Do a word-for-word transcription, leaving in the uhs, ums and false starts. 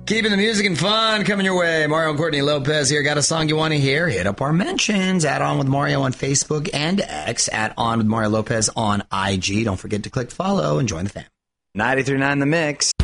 Keeping the music and fun coming your way. Mario and Courtney Lopez here. Got a song you want to hear? Hit up our mentions. At On With Mario on Facebook and X. At On With Mario Lopez on I G. Don't forget to click follow and join the fam. ninety-three point nine The Mix.